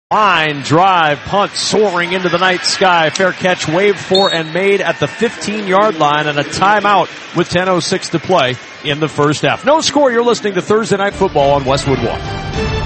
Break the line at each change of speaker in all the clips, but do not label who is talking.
Line drive, punt soaring into the night sky. Fair catch, waved for and made at the 15-yard line, and a timeout with 10:06 to play in the first half. No score. You're listening to Thursday Night Football on Westwood One.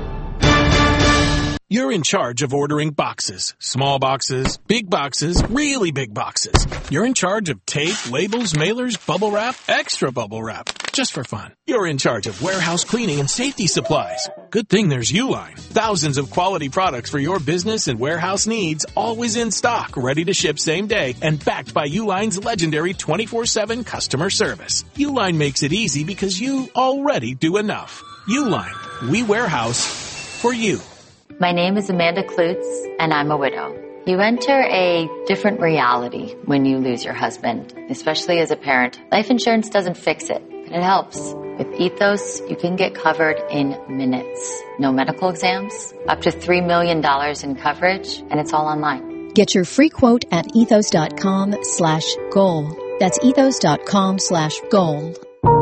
You're in charge of ordering boxes. Small boxes, big boxes, really big boxes. You're in charge of tape, labels, mailers, bubble wrap, extra bubble wrap. Just for fun. You're in charge of warehouse cleaning and safety supplies. Good thing there's Uline. Thousands of quality products for your business and warehouse needs, always in stock, ready to ship same day, and backed by Uline's legendary 24/7 customer service. Uline makes it easy because you already do enough. Uline. We warehouse for you.
My name is Amanda Klutz, and I'm a widow. You enter a different reality when you lose your husband, especially as a parent. Life insurance doesn't fix it, but it helps. With Ethos, you can get covered in minutes. No medical exams, up to $3 million in coverage, and it's all online.
Get your free quote at ethos.com/goal. That's ethos.com/goal.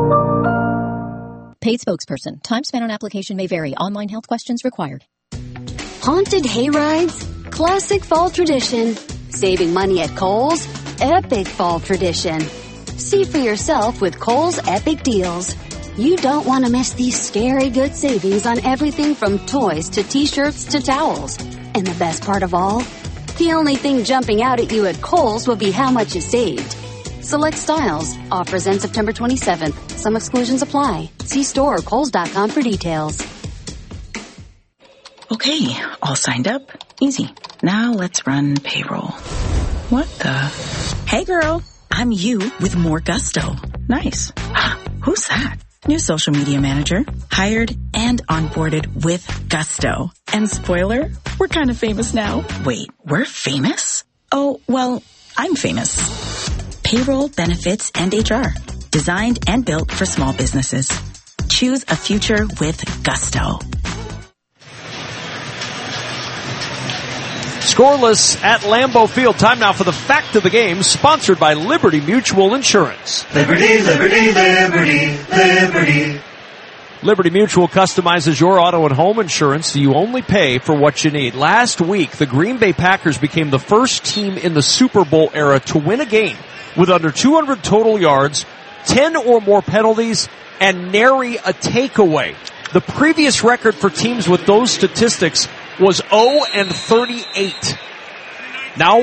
Paid spokesperson. Time spent on application may vary. Online health questions required.
Haunted hayrides, classic fall tradition. Saving money at Kohl's, epic fall tradition. See for yourself with Kohl's Epic Deals. You don't want to miss these scary good savings on everything from toys to t-shirts to towels. And the best part of all? The only thing jumping out at you at Kohl's will be how much you saved. Select styles. Offers end September 27th. Some exclusions apply. See store or kohls.com for details.
Okay, all signed up. Easy. Now let's run payroll. What the? Hey girl, I'm you with more gusto. Nice. Who's that? New social media manager. Hired and onboarded with gusto. And spoiler, we're kind of famous now. Wait, we're famous? Oh, well, I'm famous. Payroll, benefits, and HR. Designed and built for small businesses. Choose a future with gusto.
Scoreless at Lambeau Field. Time now for the fact of the game, sponsored by Liberty Mutual Insurance.
Liberty, Liberty, Liberty, Liberty.
Liberty Mutual customizes your auto and home insurance so you only pay for what you need. Last week, the Green Bay Packers became the first team in the Super Bowl era to win a game with under 200 total yards, 10 or more penalties, and nary a takeaway. The previous record for teams with those statistics was 0-38. Now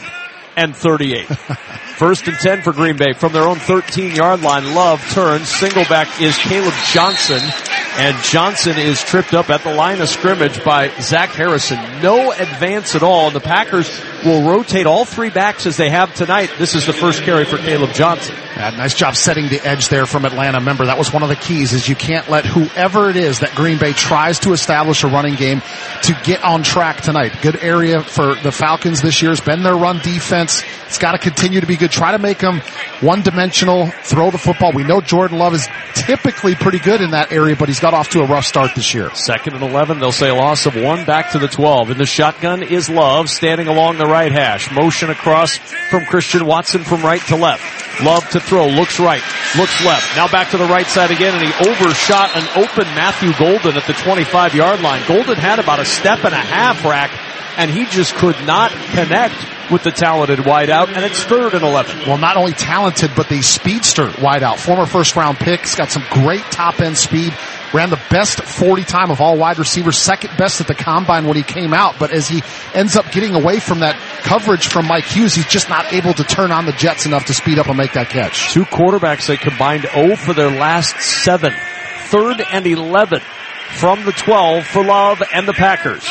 1-38. First and 10 for Green Bay from their own 13-yard line. Love turns. Singleback is Caleb Johnson. And Johnson is tripped up at the line of scrimmage by Zach Harrison. No advance at all. And the Packers will rotate all three backs as they have tonight. This is the first carry for Caleb Johnson.
Yeah, nice job setting the edge there from Atlanta. Remember, that was one of the keys, is you can't let whoever it is that Green Bay tries to establish a running game to get on track tonight. Good area for the Falcons this year has been their run defense. It's got to continue to be good. Try to make them one-dimensional, throw the football. We know Jordan Love is typically pretty good in that area, but he's got off to a rough start this year.
2nd and 11, they'll say a loss of 1 back to the 12. In the shotgun is Love standing along the right hash. Motion across from Christian Watson from right to left. Love to throw, looks right, looks left. Now back to the right side again, and he overshot an open Matthew Golden at the 25-yard line. Golden had about a step and a half rack, and he just could not connect with the talented wideout, and it's 3rd and 11.
Well, not only talented, but the speedster wideout. Former first-round pick. He's got some great top-end speed. Ran the best 40 time of all wide receivers, second best at the combine when he came out. But as he ends up getting away from that coverage from Mike Hughes, he's just not able to turn on the jets enough to speed up and make that catch.
Two quarterbacks, they combined 0 for their last 7. 3rd and 11 from the 12 for Love and the Packers.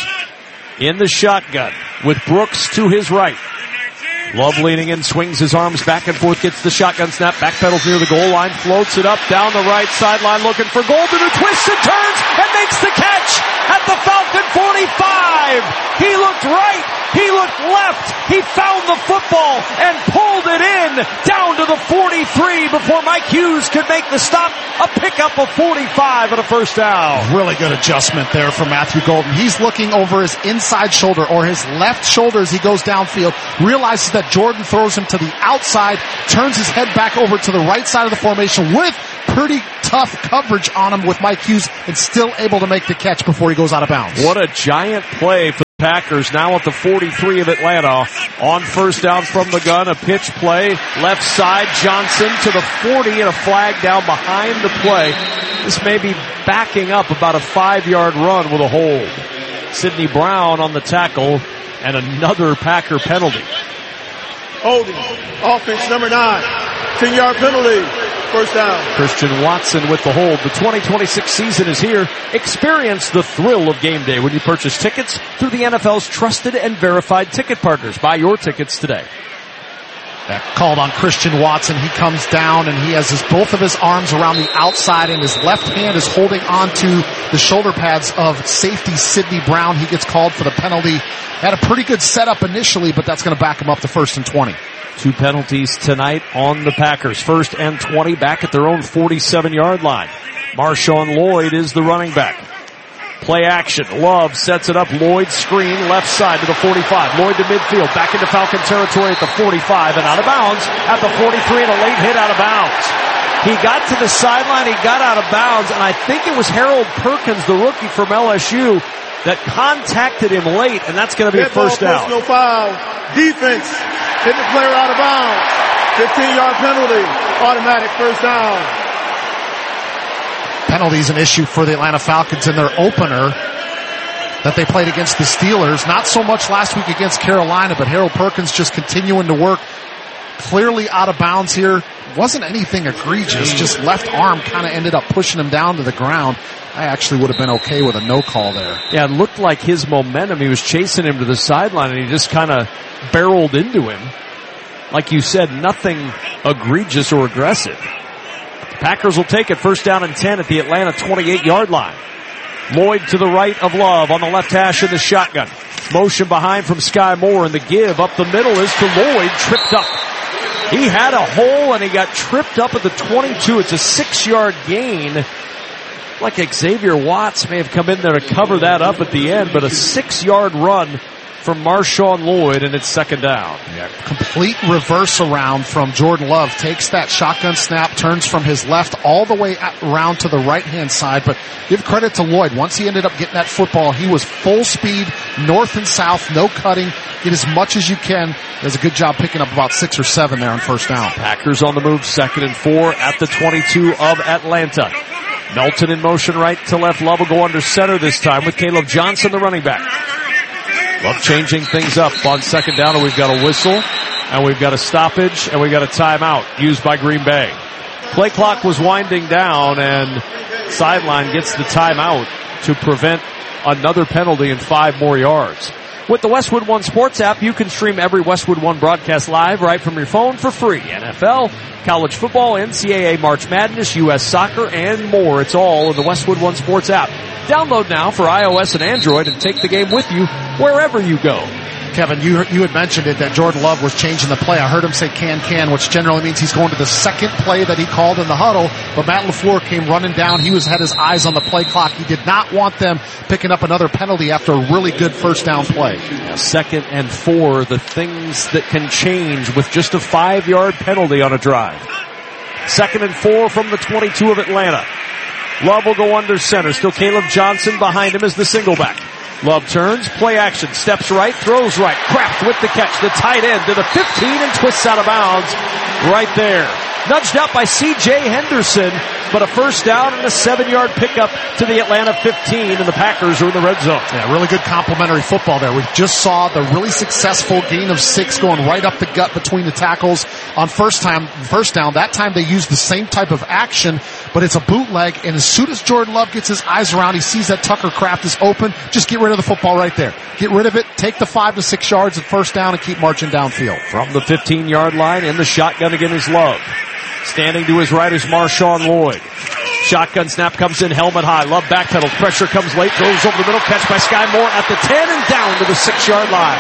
In the shotgun with Brooks to his right. Love leaning in, swings his arms back and forth, gets the shotgun snap, backpedals near the goal line, floats it up down the right sideline looking for Golden, who twists and turns and makes the catch at the Falcon 45. He looked right, he looked left, he found the football and pulled it in down to the 43 before Mike Hughes could make the stop. A pickup of 45 and a first down.
Really good adjustment there for Matthew Golden. He's looking over his inside shoulder or his left shoulder as he goes downfield, realizes that Jordan throws him to the outside, turns his head back over to the right side of the formation with pretty tough coverage on him with Mike Hughes, and still able to make the catch before he goes out of bounds.
What a giant play for Packers now at the 43 of Atlanta on first down from the gun. A pitch play left side. Johnson to the 40 and a flag down behind the play. This may be backing up about a 5-yard run with a hold. Sidney Brown on the tackle and another Packer penalty.
Holding. Offense number 9. 10-yard penalty. First down.
Christian Watson with the hold. The 2026 season is here. Experience the thrill of game day when you purchase tickets through the NFL's trusted and verified ticket partners. Buy your tickets today.
That called on Christian Watson. He comes down and he has both of his arms around the outside and his left hand is holding onto the shoulder pads of safety Sidney Brown. He gets called for the penalty. Had a pretty good setup initially, but that's going to back him up to 1st and 20.
2 penalties tonight on the Packers. 1st and 20 back at their own 47-yard line. Marshawn Lloyd is the running back. Play action. Love sets it up. Lloyd screen left side to the 45. Lloyd to midfield. Back into Falcon territory at the 45 and out of bounds at the 43 and a late hit out of bounds. He got to the sideline. He got out of bounds and I think it was Harold Perkins, the rookie from LSU, that contacted him late, and that's going to be a first down.
Personal foul. Defense. Hit the player out of bounds. 15-yard penalty. Automatic first down.
Penalty's an issue for the Atlanta Falcons in their opener that they played against the Steelers. Not so much last week against Carolina, but Harold Perkins just continuing to work. Clearly out of bounds here. Wasn't anything egregious. Just left arm kind of ended up pushing him down to the ground. I actually would have been okay with a no call there.
Yeah, it looked like his momentum. He was chasing him to the sideline and he just kind of barreled into him. Like you said, nothing egregious or aggressive. Packers will take it 1st down and 10 at the Atlanta 28-yard line. Lloyd to the right of Love on the left hash in the shotgun. Motion behind from Sky Moore and the give up the middle is to Lloyd, tripped up. He had a hole and he got tripped up at the 22. It's a 6-yard gain. Like Xavier Watts may have come in there to cover that up at the end, but a 6-yard run from Marshawn Lloyd, and it's 2nd down.
Yeah, complete reverse around from Jordan Love. Takes that shotgun snap, turns from his left all the way around to the right-hand side. But give credit to Lloyd. Once he ended up getting that football, he was full speed, north and south, no cutting. Get as much as you can. Does a good job picking up about 6 or 7 there on first down.
Packers on the move, 2nd and 4 at the 22 of Atlanta. Melton in motion right to left. Love will go under center this time with Caleb Johnson, the running back. Love changing things up on 2nd down, and we've got a whistle, and we've got a stoppage, and we've got a timeout used by Green Bay. Play clock was winding down, and sideline gets the timeout to prevent another penalty and 5 more yards. With the Westwood One Sports app, you can stream every Westwood One broadcast live right from your phone for free. NFL, college football, NCAA, March Madness, U.S. soccer, and more. It's all in the Westwood One Sports app. Download now for iOS and Android and take the game with you wherever you go.
Kevin, you had mentioned it that Jordan Love was changing the play. I heard him say can, which generally means he's going to the 2nd play that he called in the huddle. But Matt LaFleur came running down. He had his eyes on the play clock. He did not want them picking up another penalty after a really good first down play.
Yeah, 2nd and 4, the things that can change with just a 5-yard penalty on a drive. 2nd and 4 from the 22 of Atlanta. Love will go under center. Still Caleb Johnson behind him as the single back. Love turns, play action, steps right, throws right. Kraft with the catch, the tight end to the 15 and twists out of bounds right there. Nudged out by C.J. Henderson, but a first down and a 7-yard pickup to the Atlanta 15, and the Packers are in the red zone.
Yeah, really good complimentary football there. We just saw the really successful gain of 6 going right up the gut between the tackles on first down. That time they used the same type of action, but it's a bootleg, and as soon as Jordan Love gets his eyes around, he sees that Tucker Kraft is open, just get rid of the football right there. Get rid of it, take the 5 to 6 yards at first down, and keep marching downfield.
From the 15-yard line, in the shotgun again is Love. Standing to his right is Marshawn Lloyd. Shotgun snap comes in, helmet high. Love backpedals. Pressure comes late. Throws over the middle. Catch by Sky Moore at the 10 and down to the 6-yard line.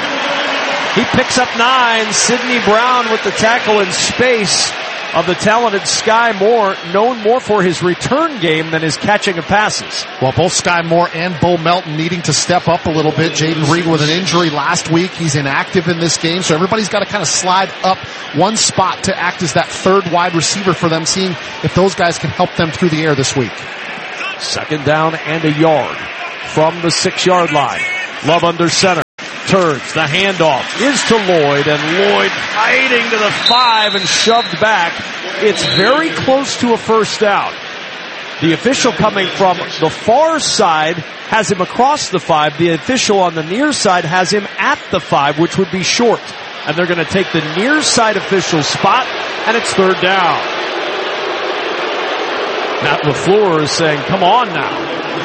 He picks up 9. Sidney Brown with the tackle in space of the talented Sky Moore, known more for his return game than his catching of passes.
Well, both Sky Moore and Bo Melton needing to step up a little bit. Jaden Reed with an injury last week. He's inactive in this game, so everybody's got to kind of slide up one spot to act as that 3rd wide receiver for them, seeing if those guys can help them through the air this week.
2nd down and a yard from the 6-yard line. Love under center. returns. The handoff is to Lloyd, and Lloyd fighting to the 5 and shoved back. It's very close to a first down. The official coming from the far side has him across the 5. The official on the near side has him at the 5, which would be short. And they're going to take the near side official's spot, and it's third down. Matt LaFleur is saying, come on now.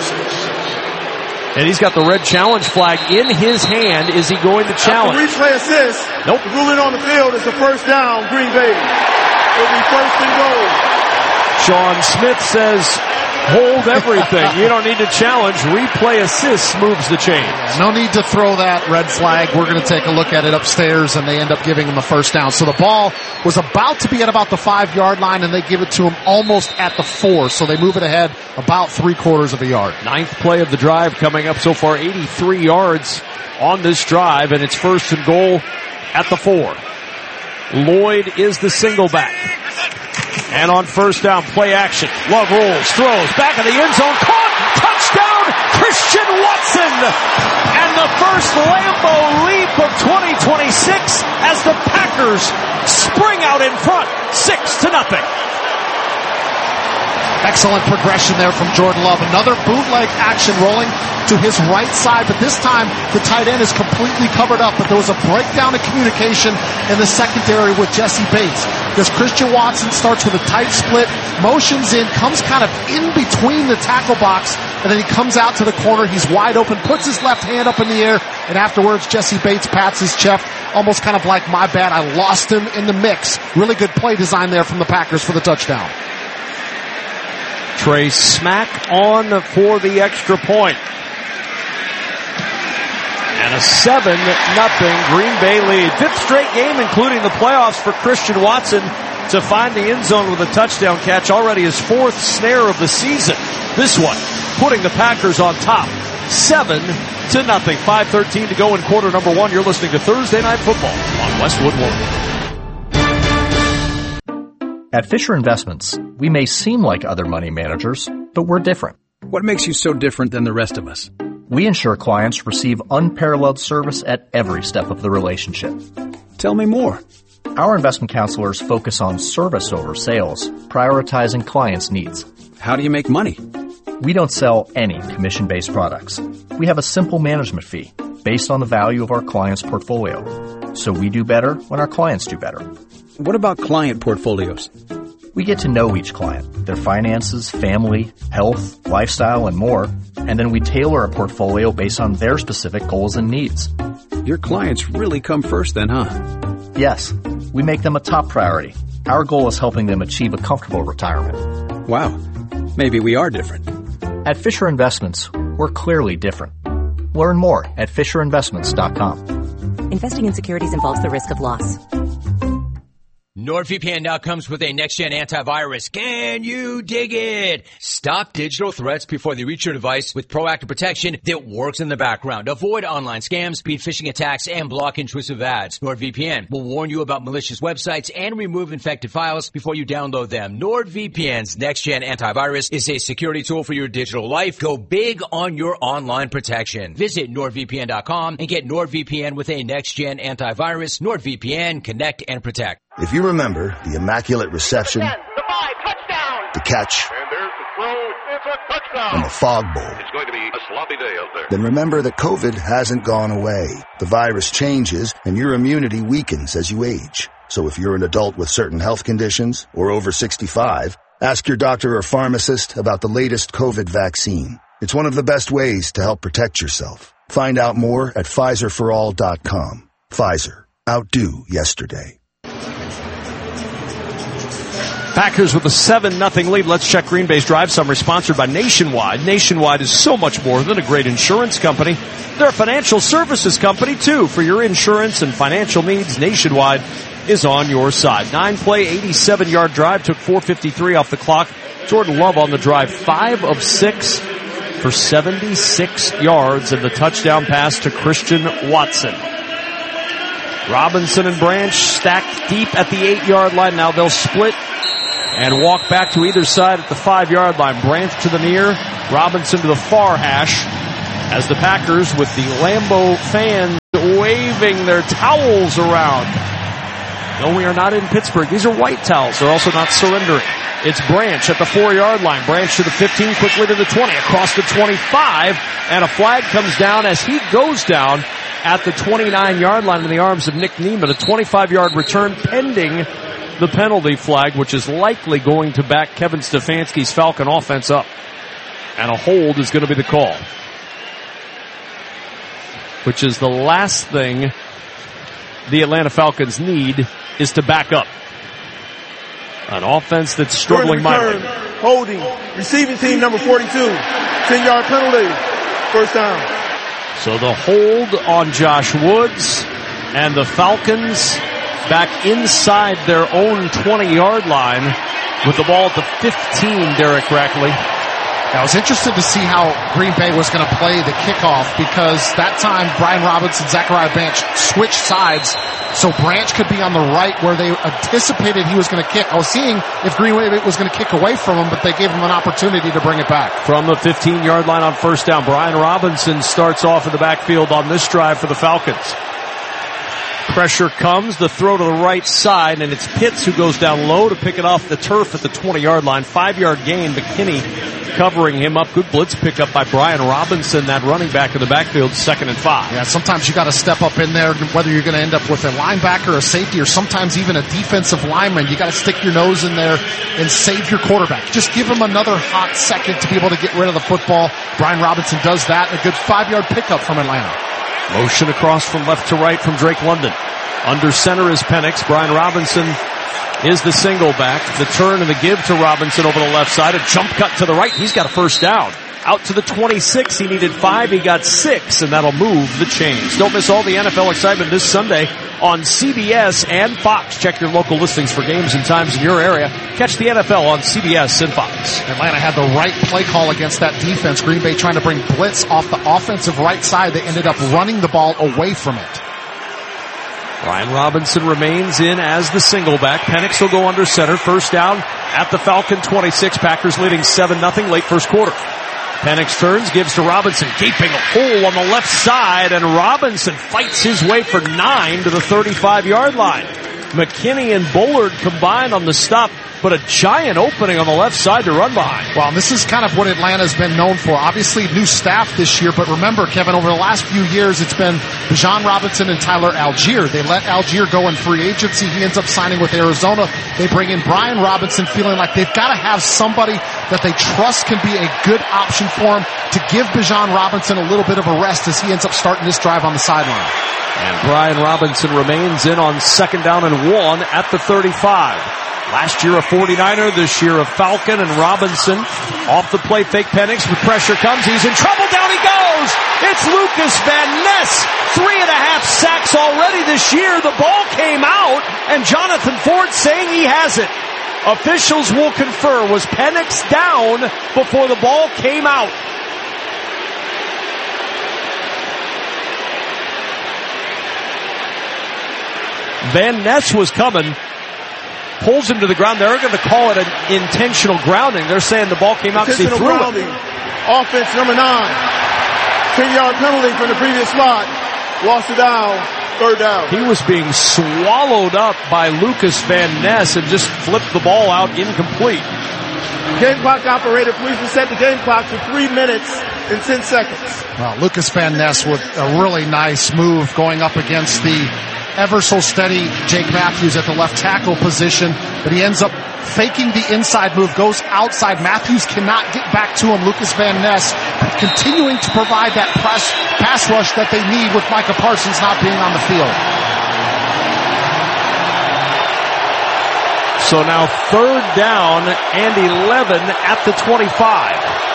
And he's got the red challenge flag in his hand. Is he going to challenge?
After replay assist.
Nope.
The ruling on the field is a first down, Green Bay. It'll be first and goal.
Sean Smith says, hold everything. You don't need to challenge. Replay assist moves the chains.
No need to throw that red flag. We're going to take a look at it upstairs, and they end up giving him the first down. So the ball was about to be at about the 5-yard line, and they give it to him almost at the 4. So they move it ahead about 3/4 of a yard.
Ninth play of the drive coming up so far, 83 yards on this drive, and it's first and goal at the 4. Lloyd is the single back. And on first down, play action. Love rolls, throws, back of the end zone, caught, touchdown, Christian Watson! And the first Lambeau leap of 2026 as the Packers spring out in front, 6-0.
Excellent progression there from Jordan Love. Another bootleg action rolling to his right side, but this time the tight end is completely covered up. But there was a breakdown in communication in the secondary with Jesse Bates. Because Christian Watson starts with a tight split, motions in, comes kind of in between the tackle box, and then he comes out to the corner. He's wide open, puts his left hand up in the air, and afterwards Jesse Bates pats his chest, almost kind of like, my bad, I lost him in the mix. Really good play design there from the Packers for the touchdown.
Trey Smack on for the extra point. And a 7-0 Green Bay lead. 5th straight game, including the playoffs, for Christian Watson to find the end zone with a touchdown catch. Already his 4th snare of the season. This one putting the Packers on top. 7-0. 5:13 to go in quarter number 1. You're listening to Thursday Night Football on Westwood One.
At Fisher Investments, we may seem like other money managers, but we're different.
What makes you so different than the rest of us?
We ensure clients receive unparalleled service at every step of the relationship.
Tell me more.
Our investment counselors focus on service over sales, prioritizing clients' needs.
How do you make money?
We don't sell any commission-based products. We have a simple management fee based on the value of our clients' portfolio. So we do better when our clients do better.
What about client portfolios?
We get to know each client, their finances, family, health, lifestyle, and more, and then we tailor a portfolio based on their specific goals and needs.
Your clients really come first then, huh?
Yes, we make them a top priority. Our goal is helping them achieve a comfortable retirement.
Wow, maybe we are different.
At Fisher Investments, we're clearly different. Learn more at FisherInvestments.com.
Investing in securities involves the risk of loss.
NordVPN now comes with a next-gen antivirus. Can you dig it? Stop digital threats before they reach your device with proactive protection that works in the background. Avoid online scams, beat phishing attacks, and block intrusive ads. NordVPN will warn you about malicious websites and remove infected files before you download them. NordVPN's next-gen antivirus is a security tool for your digital life. Go big on your online protection. Visit NordVPN.com and get NordVPN with a next-gen antivirus. NordVPN, connect and protect.
If you remember the immaculate reception, the catch, and the fog bowl,
it's going to be a sloppy day out there.
Then remember that COVID hasn't gone away. The virus changes and your immunity weakens as you age. So if you're an adult with certain health conditions or over 65, ask your doctor or pharmacist about the latest COVID vaccine. It's one of the best ways to help protect yourself. Find out more at PfizerForAll.com. Pfizer. Outdo yesterday.
Packers with a 7-0 lead. Let's check Green Bay's drive summary, sponsored by Nationwide. Nationwide is so much more than a great insurance company. They're a financial services company, too. For your insurance and financial needs, Nationwide is on your side. 9-play, 87-yard drive. Took 4:53 off the clock. Jordan Love on the drive, 5 of 6 for 76 yards, and the touchdown pass to Christian Watson. Robinson and Branch stacked deep at the 8-yard line. Now they'll split and walk back to either side at the 5-yard line. Branch to the near, Robinson to the far hash, as the Packers, with the Lambeau fans waving their towels around. No, we are not in Pittsburgh. These are white towels. They're also not surrendering. It's Branch at the 4-yard line. Branch to the 15, quickly to the 20, across the 25, and a flag comes down as he goes down at the 29-yard line in the arms of Nick Neiman. A 25-yard return pending the penalty flag, which is likely going to back Kevin Stefanski's Falcon offense up. And a hold is going to be the call, which is the last thing the Atlanta Falcons need, is to back up. An offense that's struggling mightily.
Holding. Receiving team number 42. 10-yard penalty. First down.
So the hold on Josh Woods, and the Falcons back inside their own 20-yard line with the ball at the 15, Derek Rackley.
I was interested to see how Green Bay was going to play the kickoff, because that time Brian Robinson, Zachariah Branch switched sides, so Branch could be on the right where they anticipated he was going to kick. I was seeing if Green Bay was going to kick away from him, but they gave him an opportunity to bring it back.
From the 15-yard line on first down, Brian Robinson starts off in the backfield on this drive for the Falcons. Pressure comes, the throw to the right side, and it's Pitts who goes down low to pick it off the turf at the 20-yard line. 5-yard gain, McKinney covering him up. Good blitz pickup by Brian Robinson, that running back in the backfield, 2nd and 5.
Yeah, sometimes you got to step up in there, whether you're going to end up with a linebacker, a safety, or sometimes even a defensive lineman. You got to stick your nose in there and save your quarterback. Just give him another hot second to be able to get rid of the football. Brian Robinson does that. A good 5-yard pickup from Atlanta.
Motion across from left to right from Drake London. Under center is Penix. Brian Robinson is the single back. The turn and the give to Robinson over the left side. A jump cut to the right. He's got a first down. Out to the 26. He needed 5. He got 6, and that'll move the chains. Don't miss all the NFL excitement this Sunday on CBS and Fox. Check your local listings for games and times in your area. Catch the NFL on CBS and Fox.
Atlanta had the right play call against that defense. Green Bay trying to bring blitz off the offensive right side. They ended up running the ball away from it.
Brian Robinson remains in as the single back. Penix will go under center. First down at the Falcon 26. Packers leading 7-0 late first quarter. Penix turns, gives to Robinson, gaping a hole on the left side, and Robinson fights his way for 9 to the 35-yard line. McKinney and Bullard combined on the stop, but a giant opening on the left side to run behind.
Well, this is kind of what Atlanta's been known for. Obviously, new staff this year, but remember, Kevin, over the last few years, it's been Bijan Robinson and Tyler Algier. They let Algier go in free agency. He ends up signing with Arizona. They bring in Brian Robinson, feeling like they've got to have somebody that they trust can be a good option for him to give Bijan Robinson a little bit of a rest as he ends up starting this drive on the sideline.
And Brian Robinson remains in on 2nd down and 1 at the 35. Last year a 49er, this year a Falcon, and Robinson off the play, fake Penix, with pressure comes, he's in trouble, down he goes! It's Lucas Van Ness! 3.5 sacks already this year, the ball came out, and Jonathan Ford saying he has it. Officials will confer, was Penix down before the ball came out? Van Ness was coming, pulls him to the ground. They're going to call it an intentional grounding. They're saying the ball came out because he threw
grounding. Offense number 9. 10-yard penalty from the previous slot. Lost it down. 3rd down.
He was being swallowed up by Lucas Van Ness and just flipped the ball out incomplete.
Game clock operator, please reset the game clock to 3 minutes and 10 seconds.
Well, Lucas Van Ness with a really nice move going up against the ever so steady Jake Matthews at the left tackle position, but he ends up faking the inside move, goes outside. Matthews cannot get back to him. Lucas Van Ness continuing to provide that pass rush that they need with Micah Parsons not being on the field.
So now 3rd down and 11 at the 25.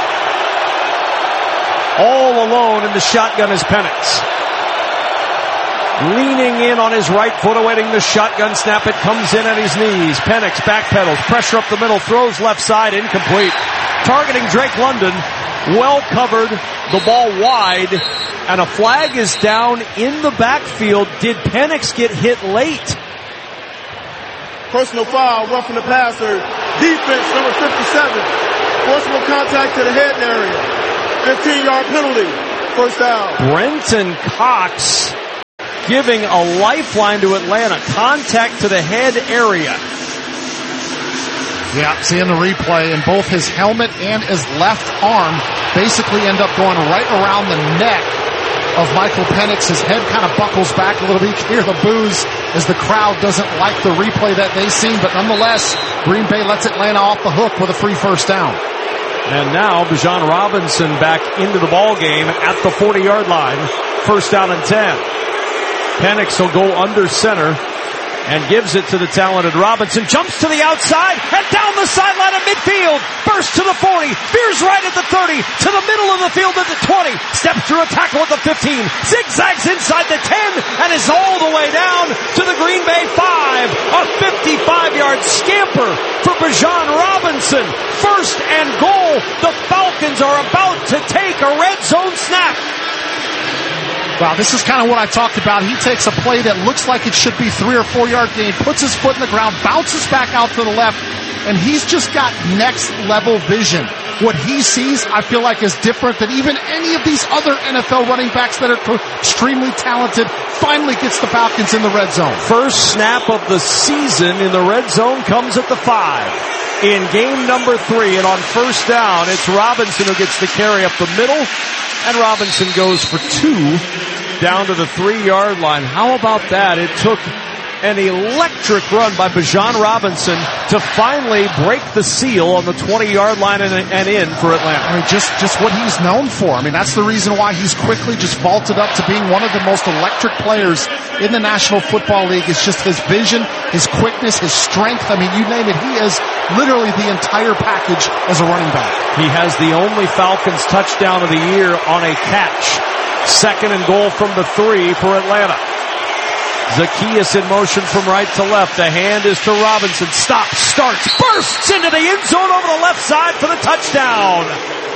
All alone in the shotgun is Penix. Leaning in on his right foot, awaiting the shotgun snap. It comes in at his knees. Penix backpedals, pressure up the middle, throws left side, incomplete. Targeting Drake London, well covered, the ball wide, and a flag is down in the backfield. Did Penix get hit late?
Personal foul, roughing the passer. Defense, number 57. Forcible contact to the head area. 15-yard penalty. First down.
Brenton Cox giving a lifeline to Atlanta. Contact to the head area.
Yeah, seeing the replay, and both his helmet and his left arm basically end up going right around the neck of Michael Penix. His head kind of buckles back a little bit. You can hear the boos as the crowd doesn't like the replay that they've seen, but nonetheless, Green Bay lets Atlanta off the hook with a free first down.
And now Bijan Robinson back into the ball game at the 40-yard line. First down and 10. Penix will go under center and gives it to the talented Robinson. Jumps to the outside and down the sideline of midfield. Bursts to the 40. Veers right at the 30. To the middle of the field at the 20. Steps through a tackle at the 15. Zigzags inside the 10 and is all the way down to the Green Bay 5. A 55-yard scamper for Bijan Robinson. First and goal. The Falcons are about to take a red zone snap.
Wow, this is kind of what I talked about. He takes a play that looks like it should be 3 or 4 yard gain, puts his foot in the ground, bounces back out to the left, and he's just got next level vision. What he sees, I feel like, is different than even any of these other NFL running backs that are extremely talented. Finally gets the Falcons in the red zone.
First snap of the season in the red zone comes at the 5. In game number 3, and on first down, it's Robinson who gets the carry up the middle. And Robinson goes for 2 down to the 3-yard line. How about that? It took an electric run by Bijan Robinson to finally break the seal on the 20-yard line and in for Atlanta.
I mean, just what he's known for. I mean, that's the reason why he's quickly just vaulted up to being one of the most electric players in the National Football League. It's just his vision, his quickness, his strength. I mean, you name it. He is literally the entire package as a running back.
He has the only Falcons touchdown of the year on a catch. Second and goal from the 3 for Atlanta. Zacchaeus in motion from right to left. The hand is to Robinson. Stops, starts, bursts into the end zone over the left side for the touchdown.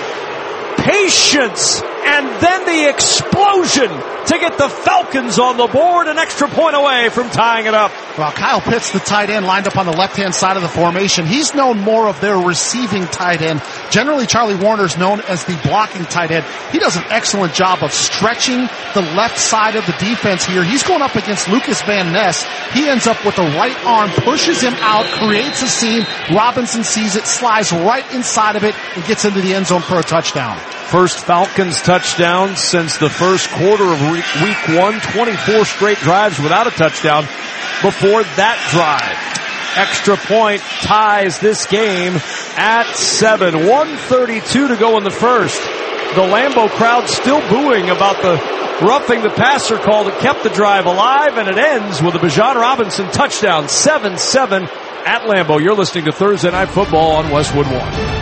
Patience and then the explosion to get the Falcons on the board, an extra point away from tying it up.
Well, Kyle Pitts, the tight end, lined up on the left-hand side of the formation. He's known more of their receiving tight end. Generally, Charlie Warner's known as the blocking tight end. He does an excellent job of stretching the left side of the defense here. He's going up against Lucas Van Ness. He ends up with the right arm, pushes him out, creates a seam. Robinson sees it, slides right inside of it, and gets into the end zone for a touchdown.
First Falcons touchdown since the first quarter of week 1. 24 straight drives without a touchdown before that drive. Extra point ties this game at 7. 1:32 to go in the first. The Lambeau crowd still booing about the roughing the passer call that kept the drive alive, and it ends with a Bijan Robinson touchdown. 7-7 at Lambeau. You're listening to Thursday Night Football on Westwood One.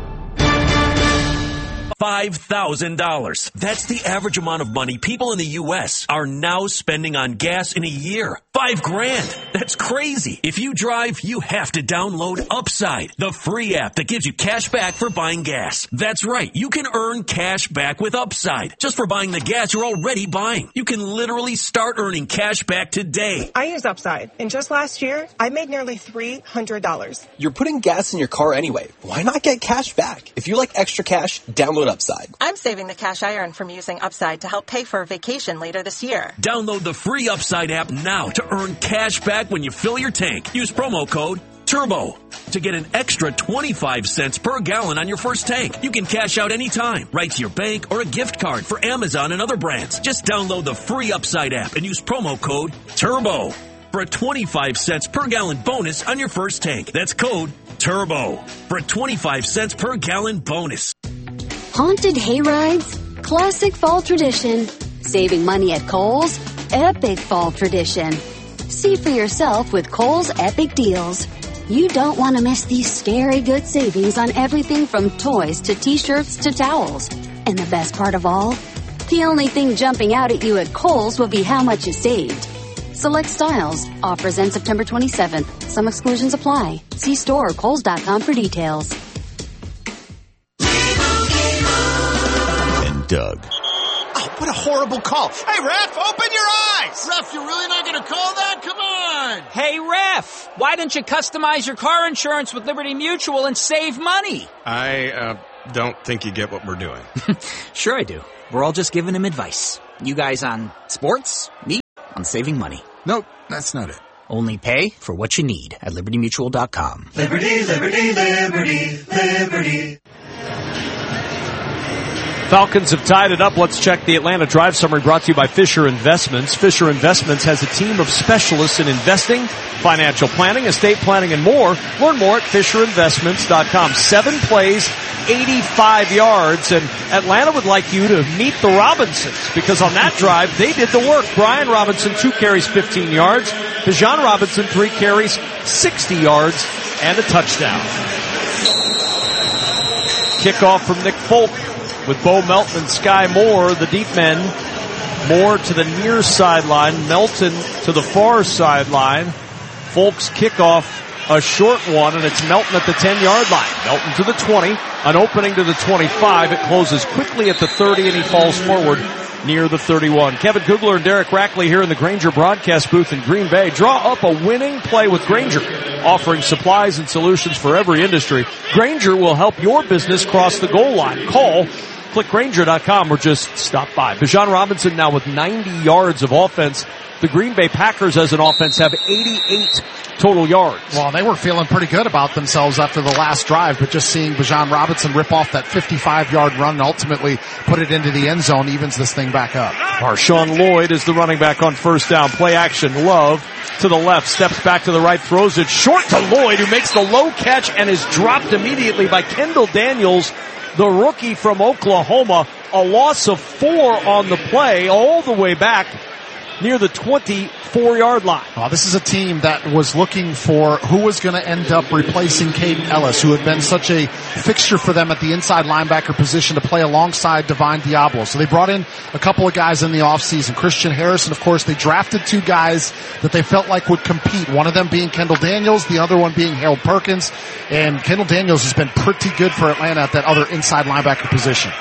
$5,000. That's the average amount of money people in the U.S. are now spending on gas in a year. $5,000. That's crazy. If you drive, you have to download Upside, the free app that gives you cash back for buying gas. That's right. You can earn cash back with Upside just for buying the gas you're already buying. You can literally start earning cash back today.
I use Upside, and just last year, I made nearly $300.
You're putting gas in your car anyway. Why not get cash back? If you like extra cash, download Upside.
I'm saving the cash I earn from using Upside to help pay for a vacation later this year.
Download the free Upside app now to earn cash back when you fill your tank. Use promo code TURBO to get an extra 25 cents per gallon on your first tank. You can cash out anytime, right to your bank or a gift card for Amazon and other brands. Just download the free Upside app and use promo code TURBO for a 25 cents per gallon bonus on your first tank. That's code TURBO for a 25 cents per gallon bonus.
Haunted hayrides, classic fall tradition. Saving money at Kohl's, epic fall tradition. See for yourself with Kohl's Epic Deals. You don't want to miss these scary good savings on everything from toys to t-shirts to towels. And the best part of all? The only thing jumping out at you at Kohl's will be how much you saved. Select styles. Offers end September 27th. Some exclusions apply. See store or Kohls.com for details.
Doug.
Oh, what a horrible call. Hey, ref, open your eyes! Ref, you're really not going to call that? Come on!
Hey, ref, why don't you customize your car insurance with Liberty Mutual and save money?
I don't think you get what we're doing.
Sure I do. We're all just giving him advice. You guys on sports, me on saving money.
Nope, that's not it.
Only pay for what you need at LibertyMutual.com.
Liberty, liberty, liberty, liberty.
Falcons have tied it up. Let's check the Atlanta Drive Summary brought to you by Fisher Investments. Fisher Investments has a team of specialists in investing, financial planning, estate planning, and more. Learn more at FisherInvestments.com. 7 plays, 85 yards, and Atlanta would like you to meet the Robinsons because on that drive, they did the work. Brian Robinson, 2 carries, 15 yards. Bijan Robinson, 3 carries, 60 yards, and a touchdown. Kickoff from Nick Folk. With Bo Melton and Sky Moore, the deep men. Moore to the near sideline. Melton to the far sideline. Folk's kickoff, a short one, and it's Melton at the 10-yard line. Melton to the 20, an opening to the 25. It closes quickly at the 30, and he falls forward near the 31. Kevin Kugler and Derek Rackley here in the Grainger broadcast booth in Green Bay. Draw up a winning play with Grainger, offering supplies and solutions for every industry. Grainger will help your business cross the goal line. Call, click Grainger.com, or just stop by. Bijan Robinson now with 90 yards of offense. The Green Bay Packers as an offense have 88 total yards.
Well, they were feeling pretty good about themselves after the last drive, but just seeing Bijan Robinson rip off that 55-yard run and ultimately put it into the end zone evens this thing back up.
Marshawn Lloyd is the running back on first down. Play action. Love to the left, steps back to the right, throws it short to Lloyd, who makes the low catch and is dropped immediately by Kendall Daniels, the rookie from Oklahoma. A loss of 4 on the play all the way back near the 24-yard line.
This is a team that was looking for who was going to end up replacing Caden Ellis, who had been such a fixture for them at the inside linebacker position to play alongside Divine Diablo. So they brought in a couple of guys in the offseason. Christian Harrison, of course. They drafted 2 guys that they felt like would compete, one of them being Kendall Daniels, the other one being Harold Perkins. And Kendall Daniels has been pretty good for Atlanta at that other inside linebacker position.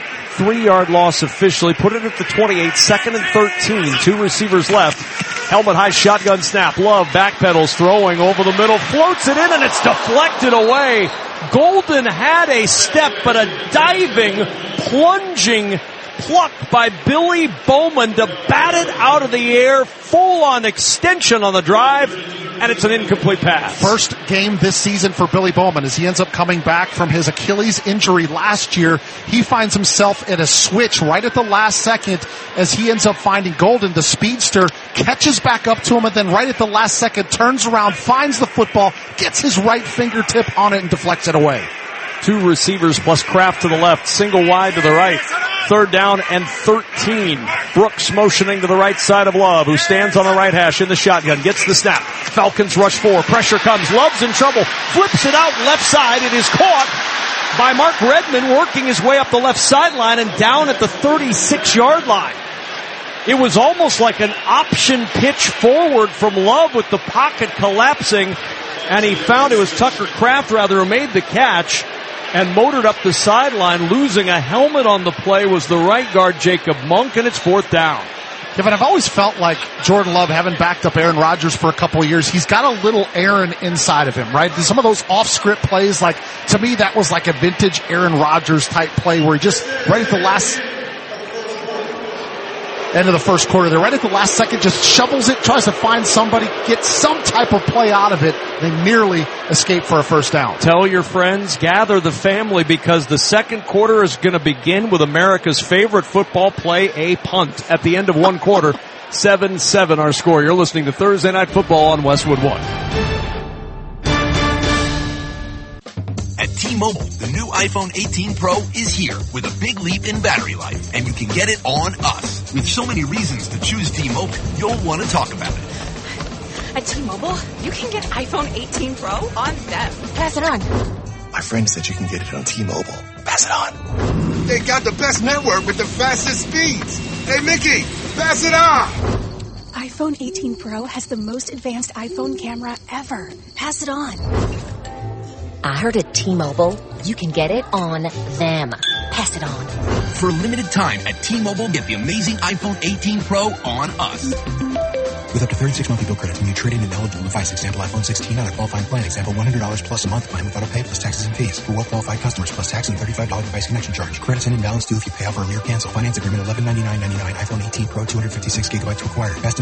3-yard loss officially. Put it at the 28, 2nd and 13. 2 receivers left. Helmet high shotgun snap. Love backpedals, throwing over the middle, floats it in, and it's deflected away. Golden had a step, but a diving, plunging pluck by Billy Bowman to bat it out of the air, full on extension on the drive, and it's an incomplete pass.
First game this season for Billy Bowman as he ends up coming back from his Achilles injury last year. He finds himself in a switch right at the last second as he ends up finding Golden, the speedster, catches back up to him, and then right at the last second turns around, finds the football, gets his right fingertip on it, and deflects it away.
2 receivers plus Kraft to the left, single wide to the right. 3rd down and 13. Brooks motioning to the right side of Love, who stands on the right hash in the shotgun, gets the snap. Falcons rush 4. Pressure comes. Love's in trouble. Flips it out left side. It is caught by Mark Redmond, working his way up the left sideline and down at the 36-yard line. It was almost like an option pitch forward from Love with the pocket collapsing, and he found it was Tucker Kraft who made the catch and motored up the sideline. Losing a helmet on the play was the right guard Jacob Monk, and it's 4th down.
Yeah, but I've always felt like Jordan Love, having backed up Aaron Rodgers for a couple of years, he's got a little Aaron inside of him, right? Some of those off-script plays, like, to me, that was like a vintage Aaron Rodgers type play where he just, right at the last end of the first quarter there, right at the last second, just shovels it, tries to find somebody, get some type of play out of it. They nearly escape for a first down.
Tell your friends, gather the family, because the second quarter is going to begin with America's favorite football play, a punt. At the end of one quarter, 7-7 our score. You're listening to Thursday Night Football on Westwood One.
At T-Mobile, the new iPhone 18 Pro is here with a big leap in battery life, and you can get it on us. With so many reasons to choose T-Mobile, you'll want to talk about it.
At T-Mobile, you can get iPhone 18 Pro on them.
Pass it on.
My friend said you can get it on T-Mobile. Pass it on.
They got the best network with the fastest speeds. Hey, Mickey, pass it on.
iPhone 18 Pro has the most advanced iPhone camera ever. Pass it on.
I heard at T-Mobile, you can get it on them. Pass it on.
For a limited time at T-Mobile, get the amazing iPhone 18 Pro on us.
With up to 36 monthly bill credits when you trade in an eligible device. Example, iPhone 16 on a qualifying plan. Example, $100 plus a month plan with auto pay plus taxes and fees. For well-qualified customers plus tax and $35 device connection charge. Credits and imbalance due if you pay off early or cancel. Finance agreement $1199.99. iPhone 18 Pro 256 gigabytes required. Best